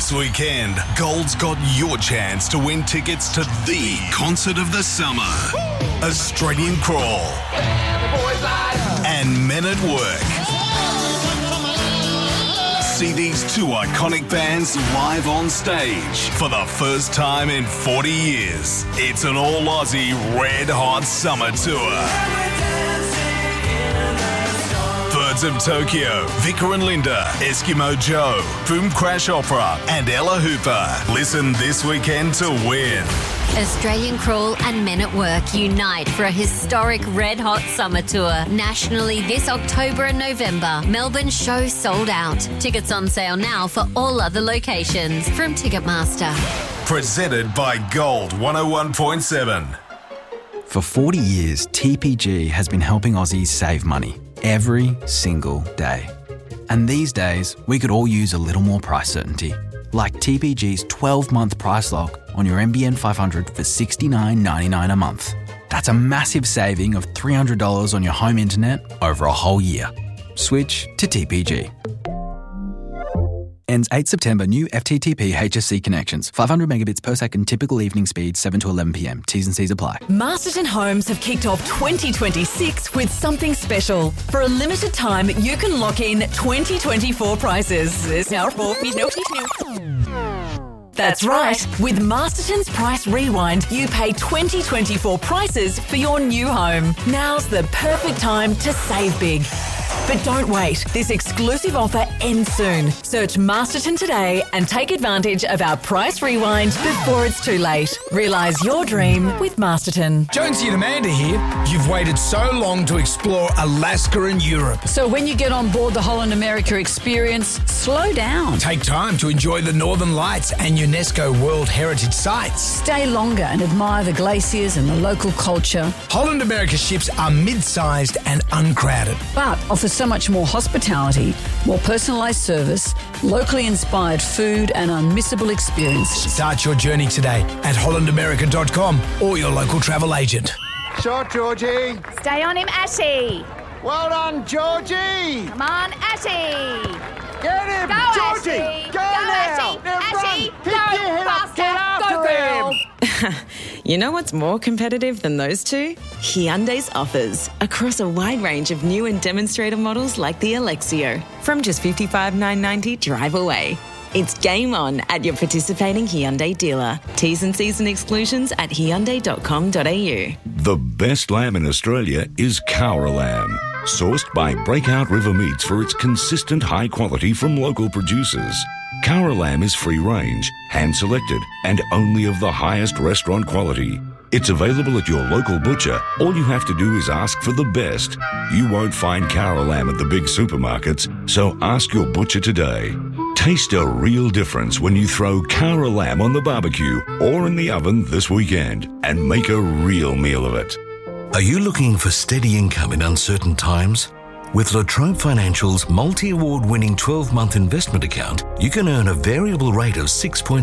This weekend, Gold's got your chance to win tickets to the concert of the summer. Australian Crawl and Men at Work. See these two iconic bands live on stage for the first time in 40 years. It's an all-Aussie red hot summer tour. Birds of Tokyo, Vicar and Linda, Eskimo Joe, Boom Crash Opera and Ella Hooper. Listen this weekend to win. Australian Crawl and Men at Work unite for a historic red hot summer tour nationally this October and November. Melbourne show sold out. Tickets on sale now for all other locations from Ticketmaster. Presented by Gold 101.7. For 40 years, TPG has been helping Aussies save money every single day. And these days, we could all use a little more price certainty. Like TPG's 12-month price lock on your NBN 500 for $69.99 a month. That's a massive saving of $300 on your home internet over a whole year. Switch to TPG. Ends 8 September. New FTTP HSC connections. 500 megabits per second. Typical evening speed 7 to 11 p.m. T's and C's apply. Masterton Homes have kicked off 2026 with something special. For a limited time, you can lock in 2024 prices. That's right. With Masterton's Price Rewind, you pay 2024 prices for your new home. Now's the perfect time to save big. But don't wait. This exclusive offer ends soon. Search Masterton today and take advantage of our Price Rewind before it's too late. Realise your dream with Masterton. Jonesy and Amanda here. You've waited so long to explore Alaska and Europe. So when you get on board the Holland America experience, slow down. Take time to enjoy the Northern Lights and UNESCO World Heritage Sites. Stay longer and admire the glaciers and the local culture. Holland America ships are mid-sized and uncrowded. But offers so much more hospitality, more personalised service, locally inspired food and unmissable experiences. Start your journey today at hollandamerica.com or your local travel agent. Shot, Georgie. Stay on him, Ashy. Well done, Georgie. Come on, Ashy. Get him, Go, Georgie. Ashy. Go now. Now Ashy. run. Go, Pick your head up. Get after girl. him. You know what's more competitive than those two? Hyundai's offers across a wide range of new and demonstrator models like the Alexio. From just $55,990 drive away. It's game on at your participating Hyundai dealer. T's and C's and exclusions at hyundai.com.au. The best lamb in Australia is Cowra lamb. Sourced by Breakout River Meats for its consistent high quality from local producers. Cowra lamb is free range, hand selected, and only of the highest restaurant quality. It's available at your local butcher. All you have to do is ask for the best. You won't find Cowra lamb at the big supermarkets, so ask your butcher today. Taste a real difference when you throw Cowra lamb on the barbecue or in the oven this weekend and make a real meal of it. Are you looking for steady income in uncertain times? With La Trobe Financial's multi-award-winning 12-month investment account, you can earn a variable rate of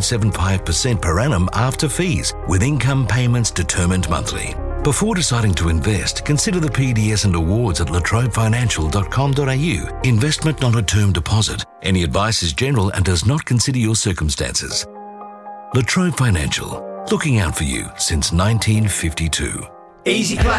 6.75% per annum after fees, with income payments determined monthly. Before deciding to invest, consider the PDS and awards at latrobefinancial.com.au. Investment not a term deposit. Any advice is general and does not consider your circumstances. La Trobe Financial, looking out for you since 1952. Easy Play.